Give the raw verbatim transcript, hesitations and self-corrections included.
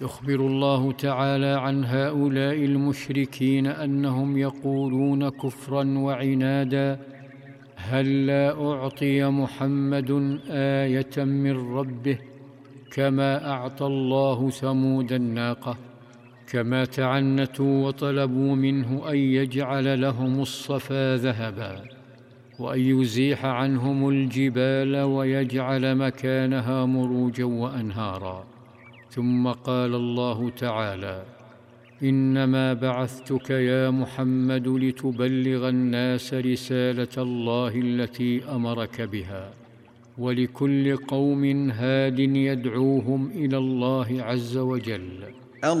يخبر الله تعالى عن هؤلاء المشركين أنهم يقولون كفرا وعنادا: هلا أعطي محمد آية من ربه كما أعطى الله ثمود الناقة، كما تعنتوا وطلبوا منه أن يجعل لهم الصفا ذهبا، وأن يزيح عنهم الجبال ويجعل مكانها مروجا وأنهارا. ثم قال الله تعالى: إنما بعثتك يا محمد لتبلغ الناس رسالة الله التي أمرك بها، ولكل قوم هاد يدعوهم إلى الله عز وجل.